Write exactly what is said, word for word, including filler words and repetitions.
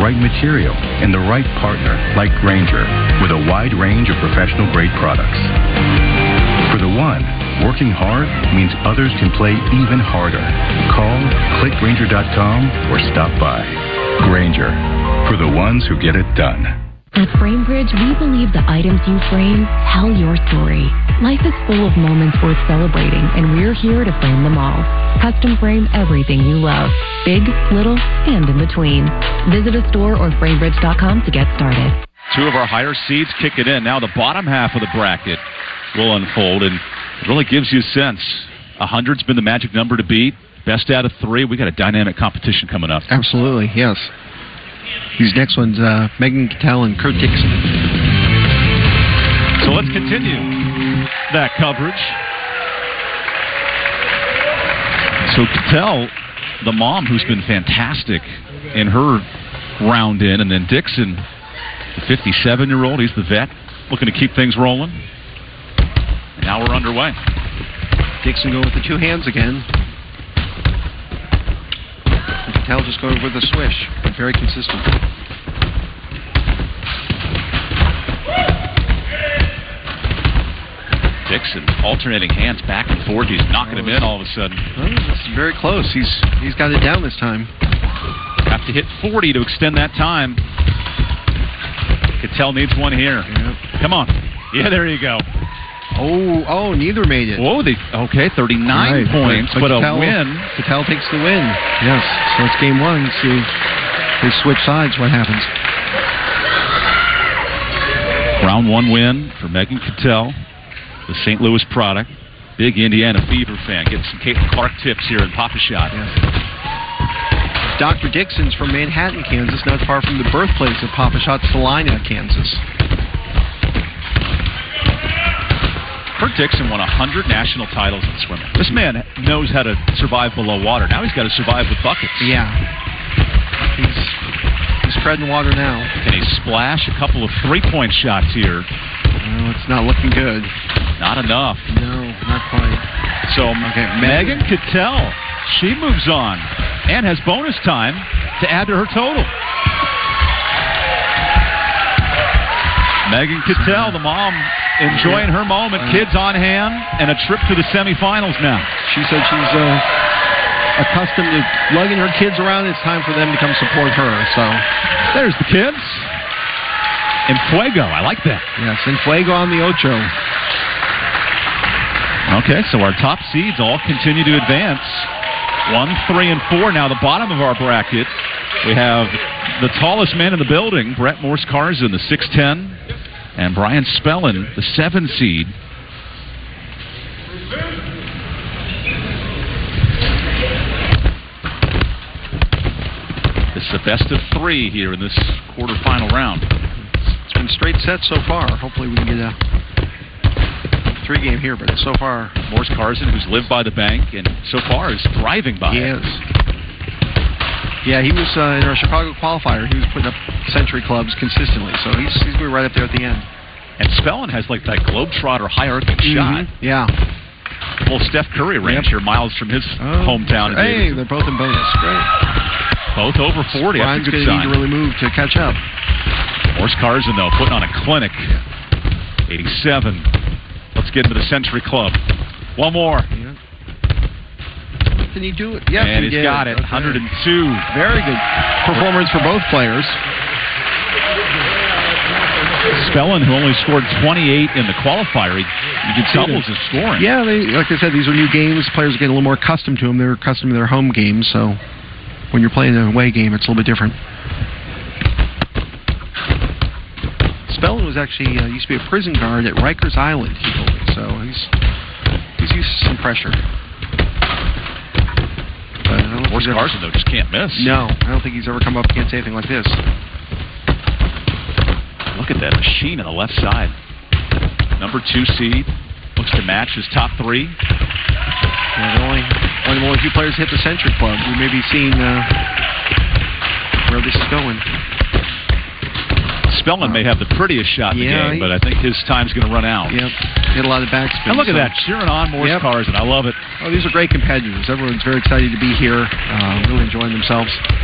right material and the right partner like Grainger, with a wide range of professional-grade products. For the one, working hard means others can play even harder. Call, click Grainger dot com, or stop by. Grainger, for the ones who get it done. At FrameBridge, we believe the items you frame tell your story. Life is full of moments worth celebrating, and we're here to frame them all. Custom frame everything you love, big, little, and in between. Visit a store or framebridge dot com to get started. Two of our higher seeds kick it in. Now the bottom half of the bracket will unfold, and it really gives you a sense. one hundred's been the magic number to beat. Best out of three. We got a dynamic competition coming up. Absolutely, yes. These next ones, uh, Megan Cattell and Kurt Dixon. So let's continue that coverage. So Cattell, the mom, who's been fantastic in her round in, and then Dixon, the fifty-seven-year-old, he's the vet, looking to keep things rolling. And now we're underway. Dixon going with the two hands again. Cattell just going with a swish, but very consistent. Dixon alternating hands back and forth. He's knocking him in all of a sudden. Well, this is very close. He's he's got it down this time. Have to hit forty to extend that time. Cattell needs one here. Yep. Come on. Yeah, there you go. Oh, oh, neither made it. Whoa, they, okay, thirty-nine right, points, but, but Cattell, a win. Cattell takes the win. Yes, so it's game one. See, they switch sides, what happens? Round one win for Megan Cattell, the Saint Louis product. Big Indiana Fever fan. Getting some Caitlin Clark tips here in Papa Shot. Yes. Doctor Dixon's from Manhattan, Kansas, not far from the birthplace of Papa Shot, Salina, Kansas. Kurt Dixon won one hundred national titles in swimming. This man knows how to survive below water. Now he's got to survive with buckets. Yeah. He's, he's treading water now. Can he splash a couple of three-point shots here? Well, it's not looking good. Not enough. No, not quite. So okay, Megan Cattell, she moves on and has bonus time to add to her total. Megan Cattell, the mom, enjoying her moment. Kids on hand and a trip to the semifinals now. She said she's uh, accustomed to lugging her kids around. It's time for them to come support her. So there's the kids. En Fuego, I like that. Yes, En Fuego on the Ocho. Okay, so our top seeds all continue to advance. One, three, and four. Now the bottom of our bracket, we have the tallest man in the building, Brett Morse-Carzan, the six ten, and Brian Spellin, the seven seed. This is the best of three here in this quarterfinal round. It's been straight sets so far. Hopefully we can get a three game here, but so far Morse-Carzan, who's lived by the bank and so far is thriving by he it. Is. Yeah, he was uh, in our Chicago qualifier. He was putting up century clubs consistently, so he's he's going right up there at the end. And Spellin has like that globetrotter high-arcing mm-hmm. shot. Yeah. Well, Steph Curry ranch yep. here, miles from his oh, hometown. Hey, they're both in bonus. Great. Both over forty. Brian's That's a good going to sign. need to really move to catch up. Morse-Carzan, though, putting on a clinic. eighty-seven. Let's get into the Century Club. One more. Yeah. Can he do it? Yes, and he he's did. got it. Okay. one hundred two. Very good performance for both players. Spellin, who only scored twenty-eight in the qualifier, he, he did doubles his scoring. Yeah, they, like I said, these are new games. Players are getting a little more accustomed to them. They're accustomed to their home games, so when you're playing an away game, it's a little bit different. Spellin was actually uh, used to be a prison guard at Rikers Island, he told me, so he's he's used to some pressure. Morse-Carzan, though, just can't miss. No, I don't think he's ever come up against anything like this. Look at that machine on the left side. Number two seed. Looks to match his top three. Yeah, only, one of the only few players hit the Century Club. We may be seeing uh, where this is going. Spellman uh, may have the prettiest shot in yeah, the game, but I think his time's going to run out. Yep, hit a lot of backspin. And look so. at that, cheering on Morse-Carzan. Yep. I love it. Oh, these are great competitors. Everyone's very excited to be here, uh, really enjoying themselves.